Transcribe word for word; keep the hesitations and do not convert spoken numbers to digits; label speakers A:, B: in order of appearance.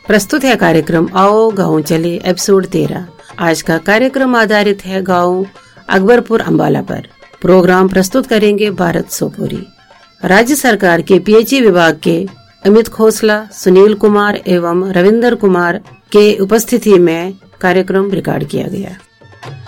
A: प्रस्तुत है कार्यक्रम आओ गाँव चले एपिसोड तेरह। आज का कार्यक्रम आधारित है गाँव अकबरपुर अम्बाला पर। प्रोग्राम प्रस्तुत करेंगे भारत सोपोरी। राज्य सरकार के पीएचई विभाग के अमित खोसला, सुनील कुमार एवं रविंदर कुमार के उपस्थिति में कार्यक्रम रिकॉर्ड किया गया।